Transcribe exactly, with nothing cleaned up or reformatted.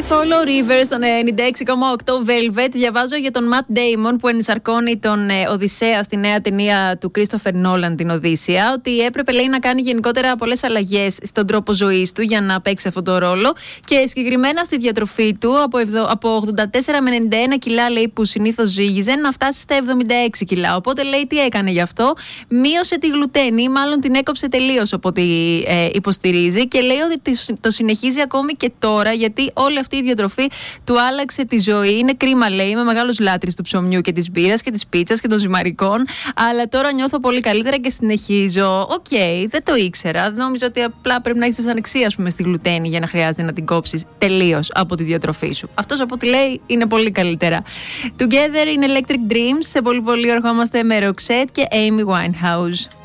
Follow Rivers στον ενενήντα έξι κόμμα οκτώ Velvet. Διαβάζω για τον Matt Damon που ενσαρκώνει τον ε, Οδυσσέα στη νέα ταινία του Christopher Nolan, την Οδύσσεια, ότι έπρεπε, λέει, να κάνει γενικότερα πολλές αλλαγές στον τρόπο ζωής του για να παίξει αυτόν τον ρόλο και συγκεκριμένα στη διατροφή του από, ευδο, από ογδόντα τέσσερα με ενενήντα ένα κιλά, λέει, που συνήθως ζύγιζε να φτάσει στα εβδομήντα έξι κιλά. Οπότε, λέει, τι έκανε γι' αυτό? Μείωσε τη γλουτένη, ή μάλλον την έκοψε τελείως από ό,τι ε, υποστηρίζει, και λέει ότι το συνεχίζει ακόμη και τώρα, γιατί όλη αυτή η διατροφή του άλλαξε τη ζωή. Είναι κρίμα, λέει. Είμαι μεγάλος λάτρης του ψωμιού και της μπύρας και της πίτσας και των ζυμαρικών. Αλλά τώρα νιώθω πολύ καλύτερα και συνεχίζω. Οκ, okay, δεν το ήξερα. Νόμιζα ότι απλά πρέπει να έχεις ανεξία, ας πούμε, στη γλουτένη για να χρειάζεται να την κόψεις τελείως από τη διατροφή σου. Αυτός, από ό,τι λέει, είναι πολύ καλύτερα. Together in Electric Dreams. Σε πολύ πολύ ερχόμαστε με Roxette και Amy Winehouse.